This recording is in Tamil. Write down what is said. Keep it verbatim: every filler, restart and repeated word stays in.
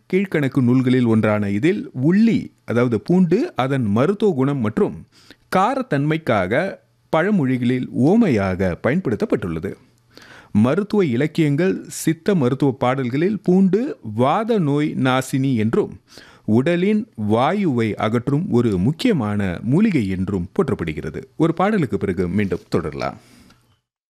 கீழ்க்கணக்கு நூல்களில் ஒன்றான இதில் உள்ளி அதாவது பூண்டு அதன் மருத்துவ குணம் மற்றும் காரத்தன்மைக்காக பழமொழிகளில் ஓமையாக பயன்படுத்தப்பட்டுள்ளது. மருத்துவ இலக்கியங்கள் சித்த மருத்துவ பாடல்களில் பூண்டு வாத நோய் நாசினி என்றும் உடலின் வாயுவை அகற்றும் ஒரு முக்கியமான மூலிகை என்றும் போற்றப்படுகிறது. ஒரு பாடலுக்கு பிறகு மீண்டும் தொடரலாம்.